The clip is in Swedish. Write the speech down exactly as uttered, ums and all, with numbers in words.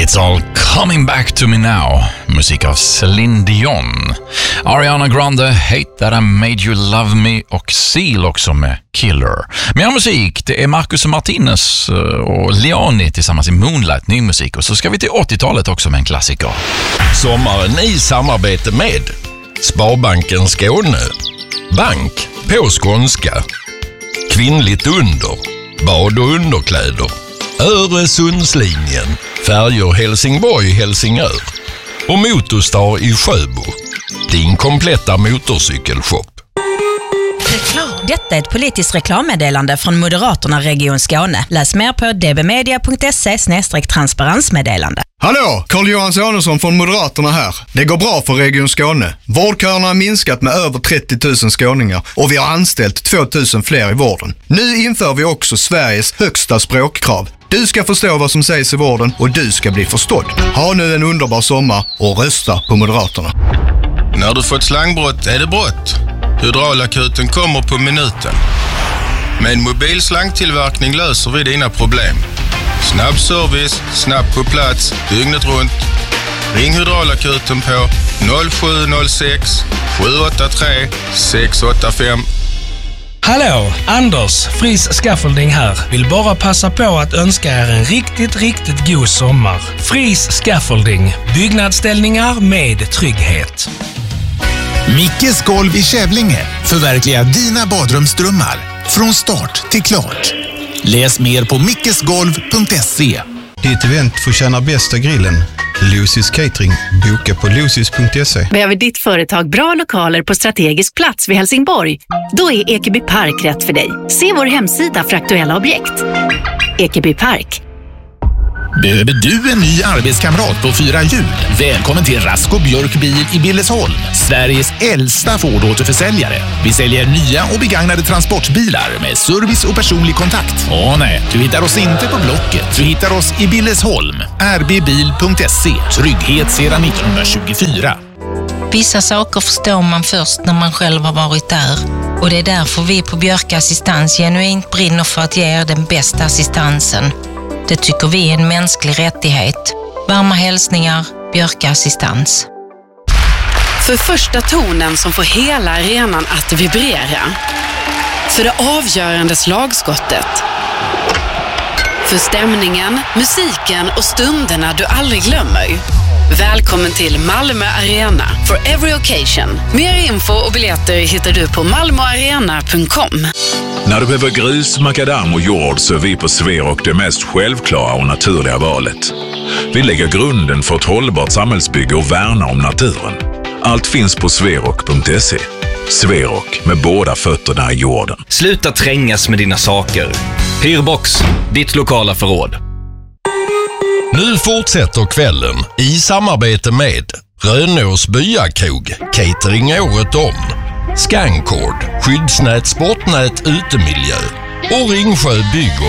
It's all coming back to me now. Musik av Celine Dion. Ariana Grande, Hate That I Made You Love Me och Seal också med Killer. Mer musik, det är Marcus Martinez och Leoni tillsammans i Moonlight, ny musik. Och så ska vi till åttiotalet också med en klassiker. Sommaren i samarbete med Sparbanken Skåne, Bank på skånska, Kvinnligt under, bad och underkläder, Öresundslinjen, färjor Helsingborg-Helsingör och Motorstar i Sjöbo, din kompletta motorcykelshop. Reklam. Detta är ett politiskt reklammeddelande från Moderaterna Region Skåne. Läs mer på dbmedia punkt se slash transparensmeddelande. Hallå, Carl-Johan Sonesson från Moderaterna här. Det går bra för Region Skåne. Vårdköerna har minskat med över trettio tusen skåningar och vi har anställt två tusen fler i vården. Nu inför vi också Sveriges högsta språkkrav. Du ska förstå vad som sägs i vården och du ska bli förstådd. Ha nu en underbar sommar och rösta på Moderaterna. När du fått slangbrott är det brott. Hydraulakuten kommer på minuten. Med en mobil slangtillverkning löser vi dina problem. Snabb service, snabbt på plats, dygnet runt. Ring Hydraulakuten på noll sju noll sex sju åtta tre sex åtta fem. Hallå, Anders, Fris Scaffolding här. Vill bara passa på att önska er en riktigt, riktigt god sommar. Fris Scaffolding, byggnadsställningar med trygghet. Mickes golv i Kävlinge förverkligar dina badrumsdrömmar från start till klart. Läs mer på mickesgolv punkt se. Ditt event förtjänar bästa grillen. Lucy's Catering. Boka på lucis punkt se. Behöver ditt företag bra lokaler på strategisk plats vid Helsingborg? Då är Ekeby Park rätt för dig. Se vår hemsida för aktuella objekt. Ekeby Park. Behöver du en ny arbetskamrat på fyra hjul? Välkommen till Rasko Björk Bil i Billesholm, Sveriges äldsta Ford-återförsäljare. Vi säljer nya och begagnade transportbilar med service och personlig kontakt. Åh nej, du hittar oss inte på Blocket. Du hittar oss i Billesholm. r b bil punkt se. Trygghet sedan nittonhundratjugofyra. Vissa saker förstår man först när man själv har varit där. Och det är därför vi på Björk Assistans genuint brinner för att ge er den bästa assistansen. Det tycker vi är en mänsklig rättighet. Varma hälsningar, Björk Assistans. För första tonen som får hela arenan att vibrera. För det avgörande slagskottet. För stämningen, musiken och stunderna du aldrig glömmer. Välkommen till Malmö Arena for every occasion. Mer info och biljetter hittar du på malmo arena punkt com. När du behöver grus, makadam och jord så är vi på Sverok det mest självklara och naturliga valet. Vi lägger grunden för ett hållbart samhällsbygge och värnar om naturen. Allt finns på sverok punkt se. Sverok, med båda fötterna i jorden. Sluta trängas med dina saker. Hyrbox, ditt lokala förråd. Nu fortsätter kvällen i samarbete med Rönås Byakrog, catering året om, Scancord, skyddsnät, sportnät, utemiljö och Ringsjö Bygg